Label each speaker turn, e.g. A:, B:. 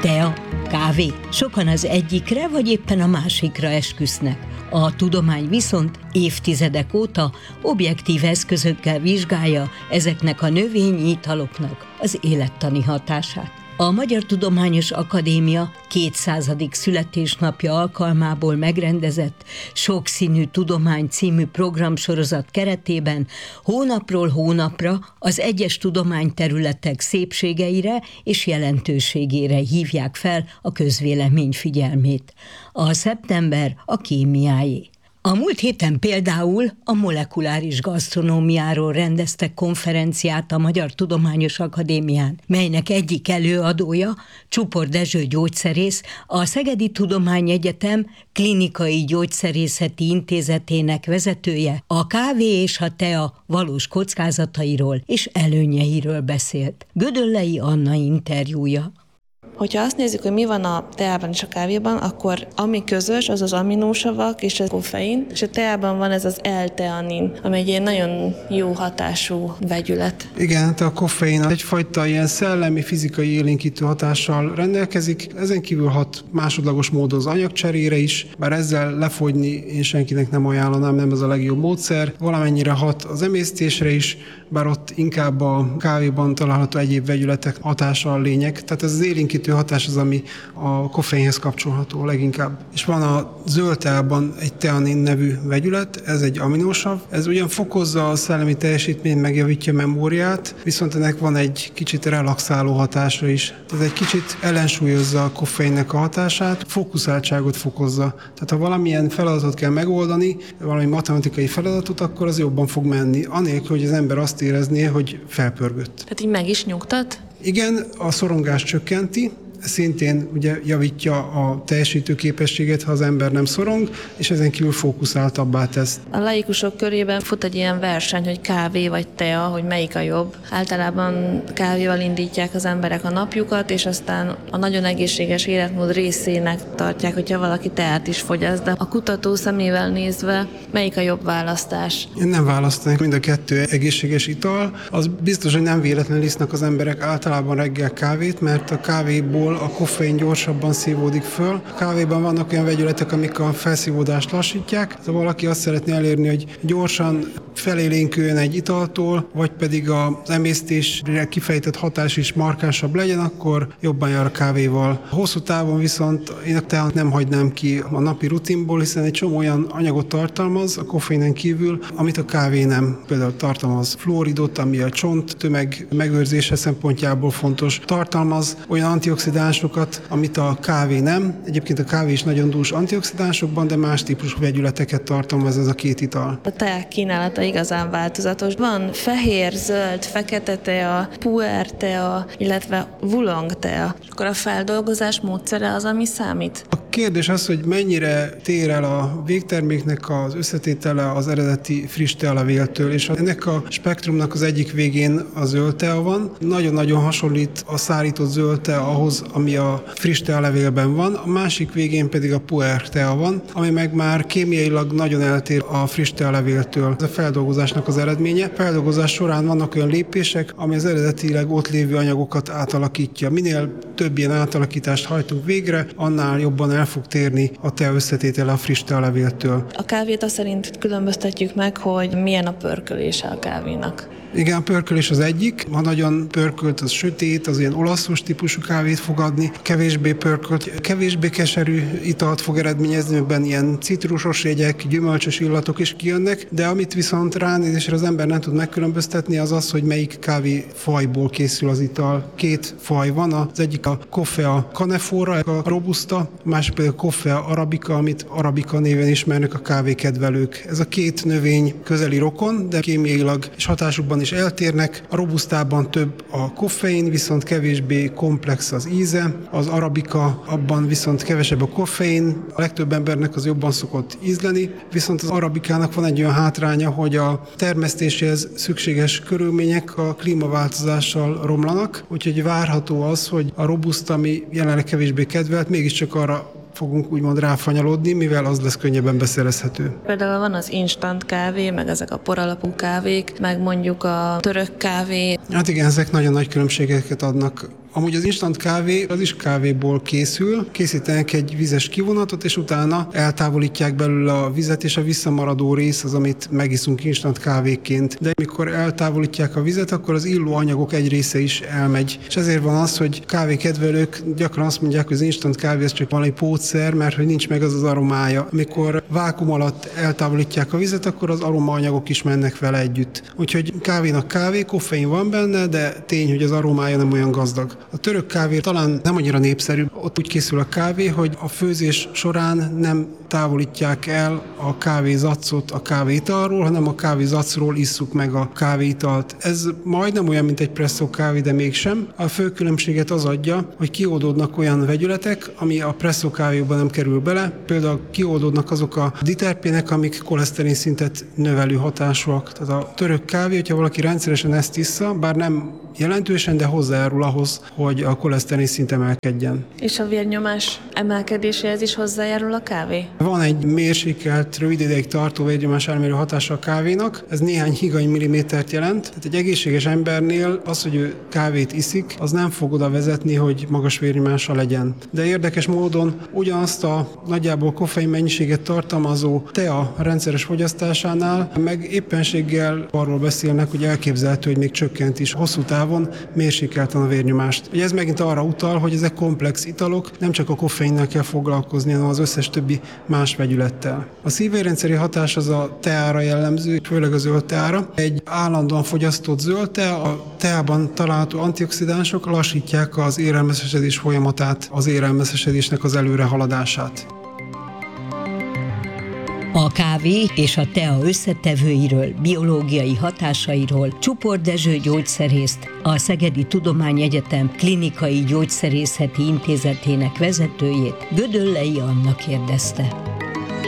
A: Tea, kávé. Sokan az egyikre vagy éppen a másikra esküsznek. A tudomány viszont évtizedek óta objektív eszközökkel vizsgálja ezeknek a növényi italoknak az élettani hatását. A Magyar Tudományos Akadémia 200. születésnapja alkalmából megrendezett Sokszínű Tudomány című programsorozat keretében hónapról hónapra az egyes tudományterületek szépségeire és jelentőségére hívják fel a közvélemény figyelmét. A szeptember a kémiáé. A múlt héten például a molekuláris gasztronómiáról rendeztek konferenciát a Magyar Tudományos Akadémián, melynek egyik előadója, Csupor Dezső gyógyszerész, a Szegedi Tudományegyetem Klinikai Gyógyszerészeti Intézetének vezetője, a kávé és a tea valós kockázatairól és előnyeiről beszélt. Gödöllei Anna interjúja.
B: Hogyha azt nézzük, hogy mi van a teában és a kávéban, akkor ami közös, az az aminósavak és a koffein, és a teában van ez az L-teanin, ami egy ilyen nagyon jó hatású vegyület.
C: Igen, a koffein egyfajta ilyen szellemi, fizikai élénkítő hatással rendelkezik, ezen kívül hat másodlagos módon az anyagcserére is, bár ezzel lefogyni én senkinek nem ajánlanám, nem ez a legjobb módszer. Valamennyire hat az emésztésre is, bár ott inkább a kávéban található egyéb vegyületek hatása a lényeg. Tehát ez az élénkítő hatás az, ami a koffeinhez kapcsolható leginkább. És van a zöld teában egy teanin nevű vegyület, ez egy aminósav. Ez ugyan fokozza a szellemi teljesítményt, megjavítja a memóriát, viszont ennek van egy kicsit relaxáló hatása is. Tehát egy kicsit ellensúlyozza a koffeinnek a hatását, fókuszáltságot fokozza. Tehát ha valamilyen feladatot kell megoldani, valami matematikai feladatot, akkor az jobban fog menni, anélkül, hogy az ember azt érezné, hogy felpörgött.
B: Tehát így meg is nyugtat?
C: Igen, a szorongást csökkenti, szintén ugye javítja a teljesítő képességet, ha az ember nem szorong, és ezen kívül fókuszáltabbá tesz.
B: A laikusok körében fut egy ilyen verseny, hogy kávé vagy tea, hogy melyik a jobb. Általában kávéval indítják az emberek a napjukat, és aztán a nagyon egészséges életmód részének tartják, hogyha valaki teát is fogyaszt, de a kutató szemével nézve melyik a jobb választás?
C: Én nem választanék, mind a kettő egészséges ital. Az biztos, hogy nem véletlenül isznak az emberek általában reggel kávét, mert a kávéból a koffein gyorsabban szívódik föl. A kávéban vannak olyan vegyületek, amik a felszívódást lassítják. Ha valaki azt szeretné elérni, hogy gyorsan felélénküljön egy italtól, vagy pedig az emésztésre kifejtett hatás is markánsabb legyen, akkor jobban jár a kávéval. Hosszú távon viszont én a teát nem hagynám ki a napi rutinból, hiszen egy csomó olyan anyagot tartalmaz a koffeinen kívül, amit a kávé nem. Például tartalmaz fluoridot, ami a csont tömeg megőrzése szempontjából fontos. Tartalmaz olyan antioxidánsokat, amit a kávé nem. Egyébként a kávé is nagyon dús antioxidánsokban, de más típusú vegyületeket tartalmaz ez a két ital.
B: A teák kínálata igazán változatos. Van fehér, zöld, fekete tea, puer tea, illetve wulong tea. Akkor a feldolgozás módszere az, ami számít?
C: A kérdés az, hogy mennyire tér el a végterméknek az összetétele az eredeti friss tealevéltől, és ennek a spektrumnak az egyik végén a zöld tea van. Nagyon-nagyon hasonlít a szárított zöld tea ahhoz, ami a friss tealevélben van, a másik végén pedig a puer tea van, ami meg már kémiailag nagyon eltér a friss tealevéltől. Ez a feldolgozásnak az eredménye. A feldolgozás során vannak olyan lépések, ami az eredetileg ott lévő anyagokat átalakítja. Minél több ilyen átalakítást hajtunk végre, annál jobban el fog térni a tea összetétele a friss tealevéltől.
B: A kávét azt szerint különböztetjük meg, hogy milyen a pörkölése a kávénak.
C: Igen, a pörkölés az egyik. Ha nagyon pörkölt, az sötét, az ilyen olaszos típusú kávét fog adni. Kevésbé pörkölt, kevésbé keserű italt fog eredményezni, amiben ilyen citrusos jegyek, gyümölcsös illatok is kijönnek, de amit viszont ránézésre az ember nem tud megkülönböztetni, az az, hogy melyik kávéfajból készül az ital. Két faj van, az egyik a Coffea canephora, a robusta, a másik pedig a Coffea arabica, amit arabica néven ismernek a kávékedvelők. Ez a két növény közeli rokon, de kémiailag és hatásukban is eltérnek. A robustában több a koffein, viszont kevésbé komplex az íze. Az arabika, abban viszont kevesebb a koffein. A legtöbb embernek az jobban szokott ízleni, viszont az arabikának van egy olyan hátránya, hogy a termesztéséhez szükséges körülmények a klímaváltozással romlanak, úgyhogy várható az, hogy a robusta, ami jelenleg kevésbé kedvelt, mégiscsak arra fogunk úgymond ráfanyalodni, mivel az lesz könnyebben beszerezhető.
B: Például van az instant kávé, meg ezek a poralapú kávék, meg mondjuk a török kávé.
C: Hát igen, ezek nagyon nagy különbségeket adnak Amúgy az instant kávé az is kávéból készül, készítenek egy vizes kivonatot, és utána eltávolítják belőle a vizet, és a visszamaradó rész az, amit megiszunk instant kávéként. De mikor eltávolítják a vizet, akkor az illó anyagok egy része is elmegy. És ezért van az, hogy kávékedvelők gyakran azt mondják, hogy az instant kávé az csak valami pótszer, mert hogy nincs meg az aromája. Amikor vákuum alatt eltávolítják a vizet, akkor az aromaanyagok is mennek vele együtt. Úgyhogy kávénak kávé, koffein van benne, de tény, hogy az aromája nem olyan gazdag. A török kávé talán nem annyira népszerű. Ott úgy készül a kávé, hogy a főzés során nem távolítják el a kávézacot a kávéitalról, hanem a kávézacról isszuk meg a kávéitalt. Ez majdnem olyan, mint egy presszó kávé, de mégsem. A fő különbséget az adja, hogy kioldódnak olyan vegyületek, ami a presszó kávéban nem kerül bele. Például kioldódnak azok a diterpének, amik koleszterin szintet növelő hatásúak. Tehát a török kávé, hogyha valaki rendszeresen ezt issza, bár nem jelentősen, de hozzájárul ahhoz, hogy a koleszterin szint emelkedjen.
B: És a vérnyomás emelkedéséhez is hozzájárul a kávé?
C: Van egy mérsékelt, rövid ideig tartó vérnyomás elmérő hatása a kávénak, ez néhány higany millimétert jelent. Tehát egy egészséges embernél az, hogy ő kávét iszik, az nem fog oda vezetni, hogy magas vérnyomása legyen. De érdekes módon ugyanazt a nagyjából koffein mennyiséget tartalmazó tea rendszeres fogyasztásánál meg éppenséggel arról beszélnek, hogy elképzelhető, hogy még csökkent is hosszú távon mérsékelten a vérnyomást. Ugye ez megint arra utal, hogy ezek komplex italok, nem csak a koffeinnel kell foglalkozni, hanem az összes többi más vegyülettel. A szívérrendszeri hatás az a teára jellemző, főleg a zöld teára. Egy állandóan fogyasztott zöld tea, a teában található antioxidánsok lassítják az érelmeszesedés folyamatát, az érelmeszesedésnek az előrehaladását.
A: A kávé és a tea összetevőiről, biológiai hatásairól Csupor Dezső gyógyszerészt, a Szegedi Tudományegyetem Klinikai Gyógyszerészeti Intézetének vezetőjét, Gödöllei Anna kérdezte.